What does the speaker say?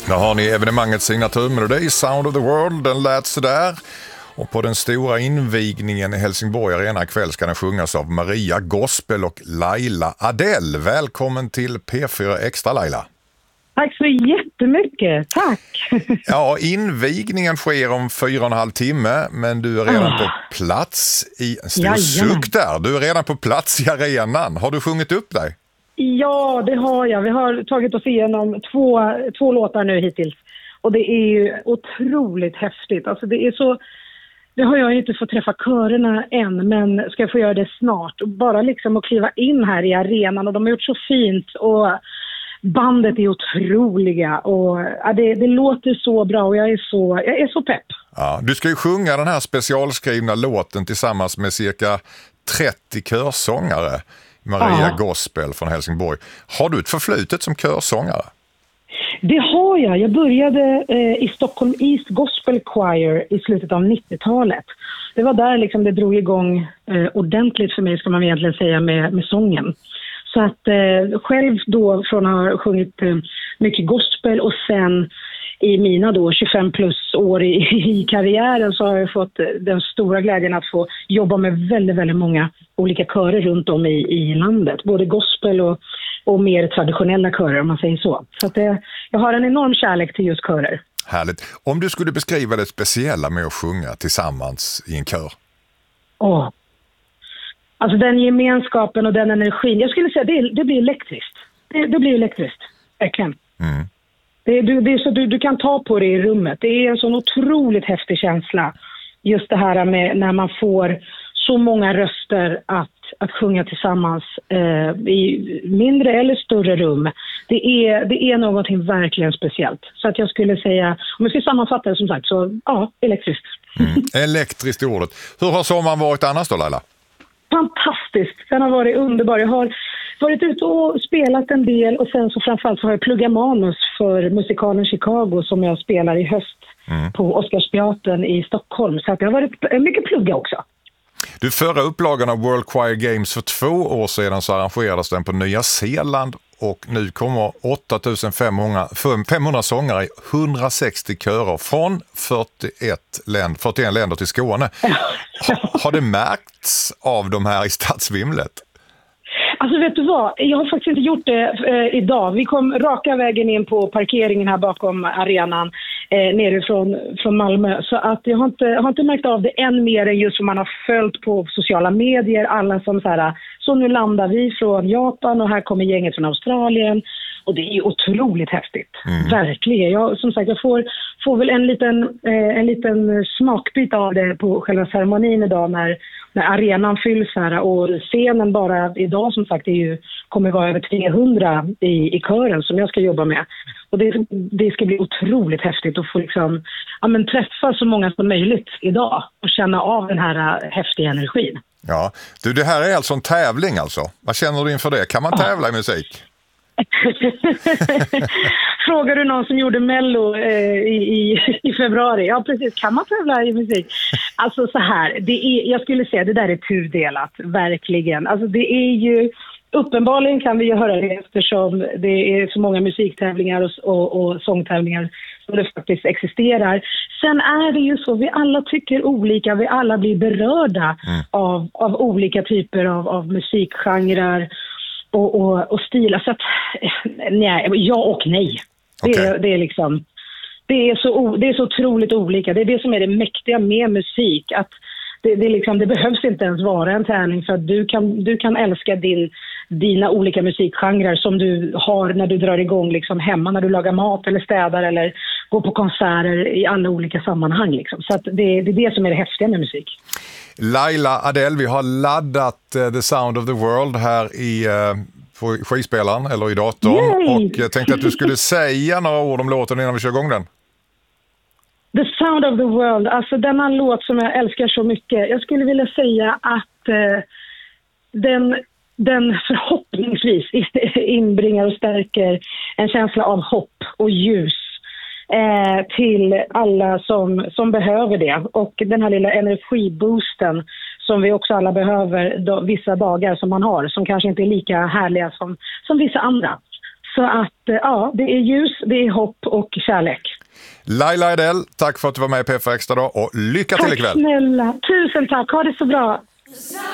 Där har ni evenemangets signaturmelodi, Sound of the World, den lät sådär. Och på den stora invigningen i Helsingborg Arena ikväll ska den sjungas av Maria Gospel och Laila Adele. Välkommen till P4 Extra, Laila. Tack så jättemycket, tack. Ja, invigningen sker om 4,5 timme, men du är redan på plats i en stor suck där. Du är redan på plats i arenan. Har du sjungit upp dig? Ja, det har jag. Vi har tagit oss igenom två låtar nu hittills. Och det är ju otroligt häftigt. Alltså det är så... Det har jag inte fått träffa körerna än, men ska få göra det snart. Och bara liksom att kliva in här i arenan, och de har gjort så fint, och bandet är otroliga, och ja, det låter så bra, och jag är så pepp. Ja, du ska ju sjunga den här specialskrivna låten tillsammans med cirka 30 körsångare. Maria Gospel från Helsingborg. Har du ett förflutet som körsångare? Det har jag. Jag började i Stockholm East Gospel Choir i slutet av 90-talet. Det var där liksom det drog igång ordentligt för mig, ska man egentligen säga, med sången. Så att själv då från att ha sjungit mycket gospel, och sen i mina då 25 plus år i karriären, så har jag fått den stora glädjen att få jobba med väldigt, väldigt många olika körer runt om i landet. Både gospel och mer traditionella körer, om man säger så. Så att jag har en enorm kärlek till just körer. Härligt. Om du skulle beskriva det speciella med att sjunga tillsammans i en kör? Alltså den gemenskapen och den energin. Jag skulle säga det blir elektriskt. Det blir elektriskt, verkligen. Mm. Det är så du kan ta på det i rummet. Det är en sån otroligt häftig känsla. Just det här med när man får så många röster att sjunga tillsammans i mindre eller större rum. Det är någonting verkligen speciellt. Så att jag skulle säga, om jag ska sammanfatta det som sagt, så ja, elektriskt. Elektriskt i ordet. Hur har sommaren varit annars då, Laila? Fantastiskt. Den har varit underbar. Jag har varit ute och spelat en del, och sen så framförallt så har jag pluggat manus för musikalen Chicago som jag spelar i höst på Oscarsteatern i Stockholm. Så att det har varit mycket plugga också. Du, förra upplagan av World Choir Games för 2 år sedan så arrangerades den på Nya Zeeland, och nu kommer 8500 sångare i 160 körer från 41 länder till Skåne. Har det märkts av de här i stadsvimlet? Alltså vet du vad, jag har faktiskt inte gjort det idag. Vi kom raka vägen in på parkeringen här bakom arenan nerifrån från Malmö. Så att jag har inte märkt av det än mer än just som man har följt på sociala medier. Alla som så nu landar vi från Japan och här kommer gänget från Australien. Och det är otroligt häftigt. Verkligen. Jag får väl en liten smakbit av det på själva ceremonin idag när arenan fylls här, och scenen bara idag som sagt kommer vara över 300 i kören som jag ska jobba med. Och det ska bli otroligt häftigt att få träffa så många som möjligt idag och känna av den här häftiga energin. Ja, du, det här är alltså en tävling alltså. Vad känner du inför det? Kan man tävla i musik? Frågar du någon som gjorde Mello i februari? Ja, precis. Kan man tävla i musik? Alltså så här, jag skulle säga det där är tudelat, verkligen. Alltså det är ju, uppenbarligen kan vi ju höra det eftersom det är så många musiktävlingar och sångtävlingar som det faktiskt existerar. Sen är det ju så, vi alla tycker olika, vi alla blir berörda av olika typer av musikgenrer och stilar. Så att, nej, ja och nej. Okay. Det är liksom, det är så otroligt olika. Det är det som är det mäktiga med musik, att det behövs inte ens vara en tävling för att du kan älska dina olika musikgenrer som du har när du drar igång liksom hemma, när du lagar mat eller städar eller går på konserter i alla olika sammanhang liksom. Så att det är det som är det häftiga med musik. Laila Adele, vi har laddat The Sound of the World här på skivspelaren eller i datorn. Yay! Och jag tänkte att du skulle säga några ord om låten innan vi kör igång den. The Sound of the World, alltså denna låt som jag älskar så mycket. Jag skulle vilja säga att den förhoppningsvis inbringar och stärker en känsla av hopp och ljus till alla som behöver det. Och den här lilla energiboosten som vi också alla behöver vissa dagar som man har, som kanske inte är lika härliga som vissa andra. Så att ja, det är ljus, det är hopp och kärlek. Laila Adele, tack för att du var med i P4 Extra då och lycka till ikväll. Tack snälla, tusen tack, ha det så bra.